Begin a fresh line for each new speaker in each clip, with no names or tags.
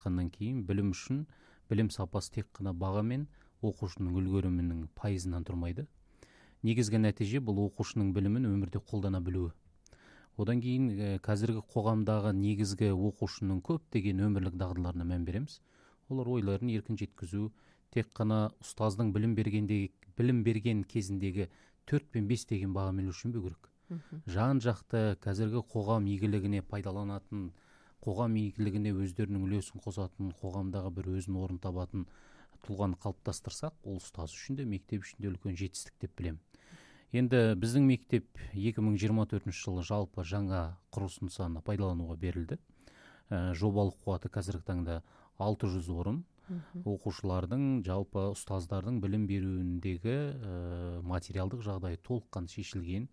жатқаннан кейін білім үшін білім сапасы тек қана баға мен оқушының үлгерімінің пайызынан тұрмайды. Негізгі нәтиже бұл оқушының білімін өмірде қолдана білуі. Одан кейін қазіргі қоғамдағы негізгі оқушының көптеген өмірлік дағдыларына мән береміз. Олар ойларын еркін жеткізу, тек қана ұстаздың білім берген кезіндегі 4 пен 5 деген бағамен өлшенбеу керек. Жан жақты қазіргі қоғам игілігіне пайдаланатын, қоғам игілігіне өздерінің үлесін қосатын, қоғамдағы бір өзін орын табатын тұлғаны қалыптастырсақ, ол ұстаз үшін де, мектеп үшін де үлкен жетістік деп білемін. Енді біздің мектеп 2024 жылы жалпы жаңа құрылыс нысаны пайдалануға берілді. Жобалық қуаты қазіргі таңда 600 орын. Оқушылардың, жалпы ұстаздардың білім беруіндегі материалдық жағдай толыққанды шешілген.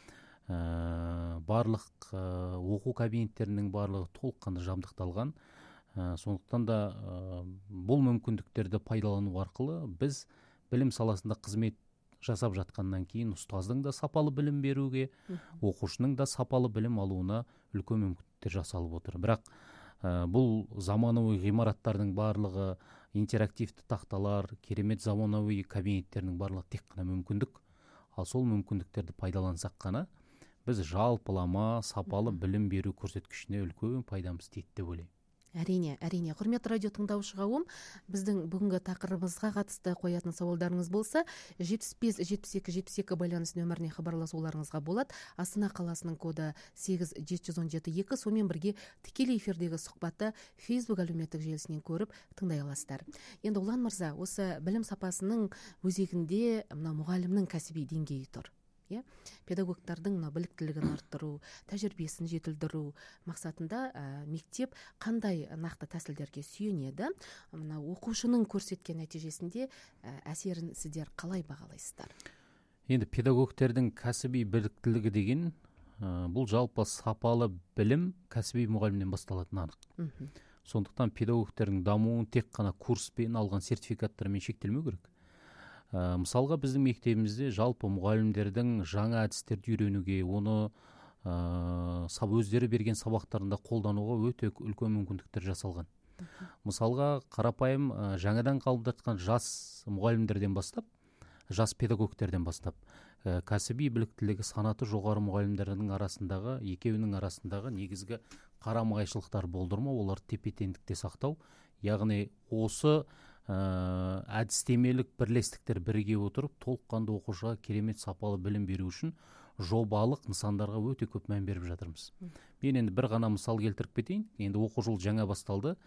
Барлық оқу кабинеттерінің барлығы толыққанды жабдықталған. Сондықтан да бұл мүмкіндіктерді пайдалану арқылы біз білім саласында қызмет жасап жатқаннан кейін ұстаздың да сапалы білім беруге, оқушының да сапалы білім алуына үлкен мүмкіндіктер жасалып отыр. Бірақ бұл заманауи ғимараттардың барлығы, интерактивті тақталар, керемет заманауи кабинеттердің барлығы тек қана мүмкіндік. Ал сол мүмкіндіктерді пайдалансақ қана біз жалпылама сапалы білім беру көрсеткішіне үлкен пайдамыз тиеді деп ойлаймын.
Әрине. Құрметті радио тыңдаушыға біздің бүгінгі тақырыбымызға қатысты қоятын сауалдарыңыз болса, 75-72-72 байланыс нөміріне хабарласуларыңызға болады. Астана қаласының коды 87172, сонымен бірге тікелей эфирдегі сұхбатты Facebook әлеуметтік желісінен көріп тыңдай аласыздар. Енді Ұлан мырза, осы білім сапасының өзегінде мұғалімнің кәсіби деңгейі тұр. Педагогтардың біліктілігін арттыру, тәжірибесін жетілдіру мақсатында мектеп қандай нақты тәсілдерге сүйенеді? Оқушының көрсеткен нәтижесінде әсерін сіздер қалай бағалайсыздар?
Енді педагогтердің кәсіби біліктілігі деген бұл жалпы сапалы білім кәсіби мұғалімнен басталатыны анық. Сондықтан педагогтердің дамуын тек қана курспен алған сертификаттармен шектелмеу керек. Мысалға біздің мектебімізде жалпы мұғалімдердің жаңа әдістерді үйренуге, оны өздері берген сабақтарында қолдануға өте үлкен мүмкіндіктер жасалған. Мысалға қарапайым жаңадан қалыптасқан жас мұғалімдерден бастап, жас педагогтерден бастап, кәсіби біліктілігі санаты жоғары мұғалімдердің арасындағы, екеуінің арасындағы негізгі қарама-қайшылықтар болдырмау, оларды тепе-теңдікте сақтау, яғни осы әдістемелік бірлестіктер біріге отырып толыққанды оқушыға керемет сапалы білім беру үшін жобалық нысандарға өте көп мән беріп жатырмыз. Мен енді бір ғана мысал келтіріп кетейін. Енді оқу жылы жаңа басталды.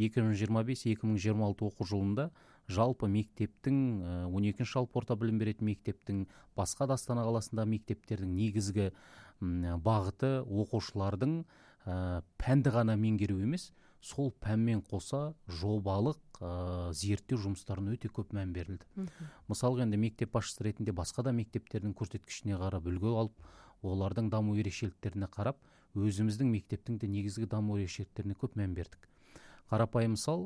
2025-2026 оқу жылында жалпы мектептің 12-ші жалпы орта білім беретін мектептің, басқа да Астана қаласындағы мектептердің негізгі бағыты оқушылардың пәнді ғана меңгеру емес, сол пәнмен қоса жобалық зерттеу жұмыстарына өте көп мән берілді. Мысалға енді мектеп басшысы ретінде басқа да мектептердің көрсеткішіне қарап үлгі алып, олардың даму ерекшеліктеріне қарап, өзіміздің мектептің де негізгі даму ерекшеліктеріне көп мән бердік. Қарапайым мысал,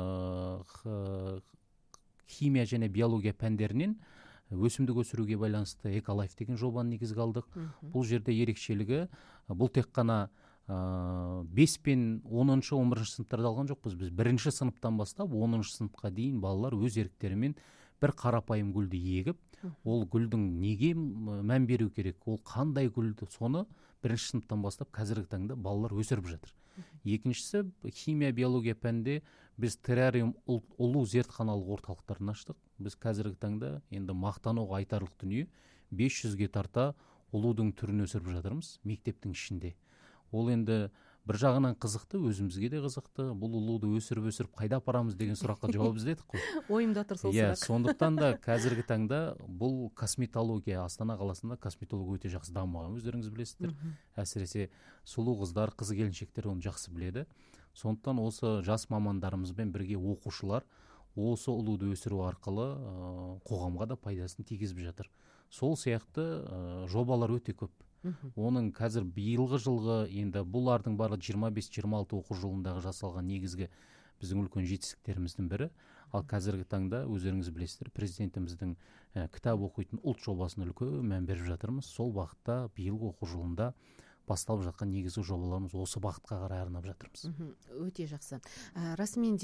химия және биология пәндерінен өсімдік өсіруге байланысты эколайф деген жобаны негізге алдық. Бұл жерде ерекшелігі, бұл тек қана 5 пен 10-шы 11-шы сыныптарда алған жоқпыз. Біз 1-ші сыныптан бастап 10-шы сыныпқа дейін балалар өз еріктерімен бір қарапайым гүлді егіп, ол гүлдің неге мән беру керек, ол қандай гүлді, соны 1-ші сыныптан бастап қазіргі таңда балалар өсіріп жатыр. Екіншісі, химия биология пәнде біз террариум ұлу зертханалық орталықтарын аштық. Біз қазіргі таңда енді мақтануға айтарлық дүние 500-ге тарта ұлудың түрін өсіріп жатырмыз мектептің ішінде. Ол енді бір жағынан қызықты, өзімізге де қызықты. Бұл ұлуды өсіріп қайда апарамыз деген сұраққа жауап іздедік қой.
Ойымда тұр сол сұрақ.
Сондықтан да қазіргі таңда бұл косметология, Астана қаласында косметология өте жақсы дамыған, өздеріңіз білесіздер. Әсіресе сұлу қыздар, қыз келіншектер оны жақсы біледі. Сондықтан осы жас мамандарымызбен бірге оқушылар осы ұлуды өсіру арқылы қоғамға да пайдасын тигізіп жатыр. Сол сияқты жобалар өте көп. Оның қазір биылғы жылғы, енді бұлардың барлығы 25-26 оқу жылындағы жасалған негізгі біздің үлкен жетістіктеріміздің бірі. Ал қазіргі таңда өздеріңіз білесіздер, президентіміздің кітап оқитын ұлт жобасына үлкен мән беріп жатырмыз. Сол бағытта биылғы оқу жылында басталып жатқан негізгі жобаларымыз осы бағытқа қарай арнап жатырмыз.
өте жақсы. Расымен